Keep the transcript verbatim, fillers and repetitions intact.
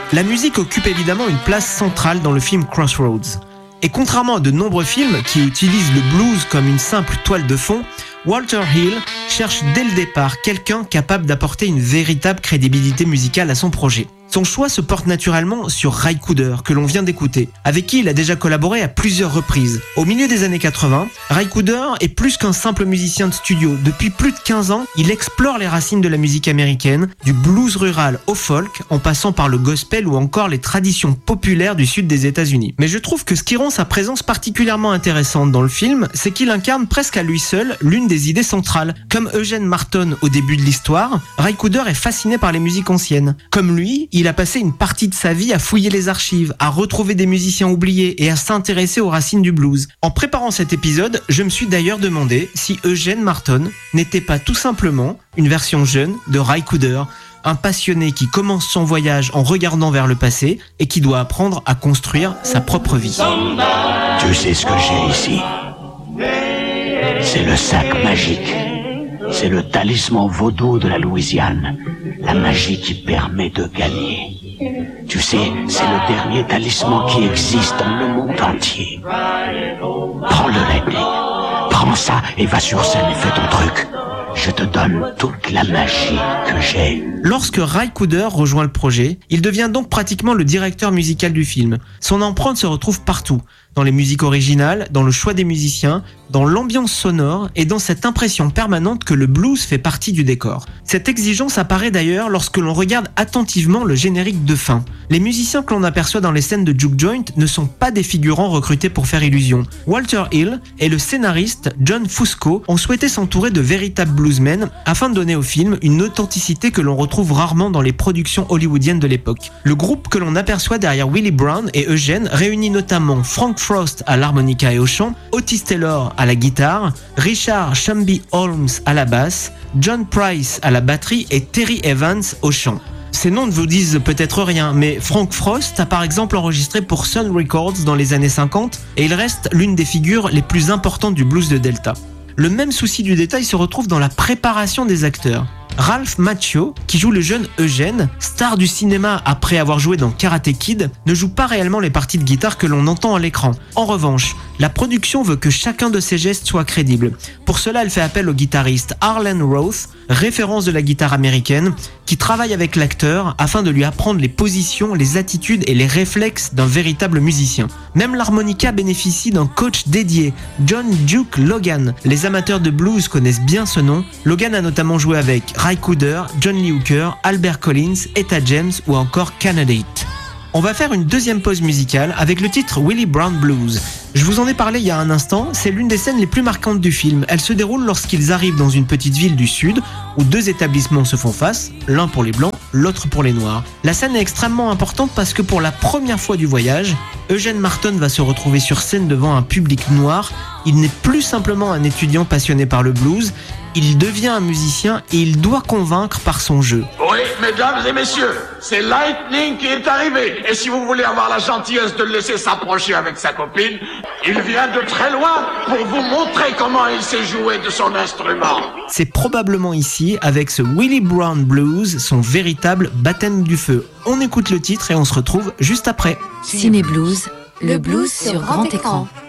La musique occupe évidemment une place centrale dans le film Crossroads. Et contrairement à de nombreux films qui utilisent le blues comme une simple toile de fond, Walter Hill cherche dès le départ quelqu'un capable d'apporter une véritable crédibilité musicale à son projet. Son choix se porte naturellement sur Ry Cooder, que l'on vient d'écouter, avec qui il a déjà collaboré à plusieurs reprises. Au milieu des années quatre-vingts, Ry Cooder est plus qu'un simple musicien de studio. Depuis plus de quinze ans, il explore les racines de la musique américaine, du blues rural au folk, en passant par le gospel ou encore les traditions populaires du sud des États-Unis. Mais je trouve que ce qui rend sa présence particulièrement intéressante dans le film, c'est qu'il incarne presque à lui seul l'une des idées centrales. Comme Eugene Marton au début de l'histoire, Ry Cooder est fasciné par les musiques anciennes. Comme lui, il a passé une partie de sa vie à fouiller les archives, à retrouver des musiciens oubliés et à s'intéresser aux racines du blues. En préparant cet épisode, je me suis d'ailleurs demandé si Eugene Marton n'était pas tout simplement une version jeune de Ry Cooder, un passionné qui commence son voyage en regardant vers le passé et qui doit apprendre à construire sa propre vie. Tu sais ce que j'ai ici? C'est le sac magique. C'est le talisman vaudou de la Louisiane. La magie qui permet de gagner. Tu sais, c'est le dernier talisman qui existe dans le monde entier. Prends-le, Lightning. Prends ça et va sur scène et fais ton truc. Je te donne toute la magie que j'ai. Lorsque Ry Cooder rejoint le projet, il devient donc pratiquement le directeur musical du film. Son empreinte se retrouve partout, dans les musiques originales, dans le choix des musiciens, dans l'ambiance sonore et dans cette impression permanente que le blues fait partie du décor. Cette exigence apparaît d'ailleurs lorsque l'on regarde attentivement le générique de fin. Les musiciens que l'on aperçoit dans les scènes de Juke Joint ne sont pas des figurants recrutés pour faire illusion. Walter Hill et le scénariste John Fusco ont souhaité s'entourer de véritables bluesmen afin de donner au film une authenticité que l'on retrouve rarement dans les productions hollywoodiennes de l'époque. Le groupe que l'on aperçoit derrière Willie Brown et Eugene réunit notamment Frank Frost à l'harmonica et au chant, Otis Taylor à la guitare, Richard Shamby Holmes à la basse, John Price à la batterie et Terry Evans au chant. Ces noms ne vous disent peut-être rien, mais Frank Frost a par exemple enregistré pour Sun Records dans les années cinquante et il reste l'une des figures les plus importantes du blues de Delta. Le même souci du détail se retrouve dans la préparation des acteurs. Ralph Macchio, qui joue le jeune Eugène, star du cinéma après avoir joué dans Karate Kid, ne joue pas réellement les parties de guitare que l'on entend à l'écran. En revanche, la production veut que chacun de ses gestes soit crédible. Pour cela, elle fait appel au guitariste Arlen Roth, référence de la guitare américaine, qui travaille avec l'acteur afin de lui apprendre les positions, les attitudes et les réflexes d'un véritable musicien. Même l'harmonica bénéficie d'un coach dédié, John Duke Logan. Les amateurs de blues connaissent bien ce nom. Logan a notamment joué avec Ry Cooder, John Lee Hooker, Albert Collins, Etta James ou encore Candidate. On va faire une deuxième pause musicale avec le titre Willie Brown Blues. Je vous en ai parlé il y a un instant, c'est l'une des scènes les plus marquantes du film. Elle se déroule lorsqu'ils arrivent dans une petite ville du sud où deux établissements se font face, l'un pour les blancs, l'autre pour les noirs. La scène est extrêmement importante parce que pour la première fois du voyage, Eugene Marton va se retrouver sur scène devant un public noir. Il n'est plus simplement un étudiant passionné par le blues, il devient un musicien et il doit convaincre par son jeu. Oui, mesdames et messieurs, c'est Lightning qui est arrivé. Et si vous voulez avoir la gentillesse de le laisser s'approcher avec sa copine, il vient de très loin pour vous montrer comment il sait jouer de son instrument. C'est probablement ici, avec ce Willie Brown Blues, son véritable baptême du feu. On écoute le titre et on se retrouve juste après. Ciné Blues, le blues sur grand écran.